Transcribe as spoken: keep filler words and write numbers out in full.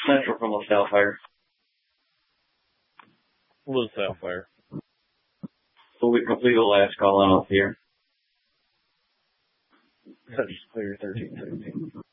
Central from LaSalle Fire. LaSalle Fire. So we complete the last call on off here. That's clear thirteen sixteen.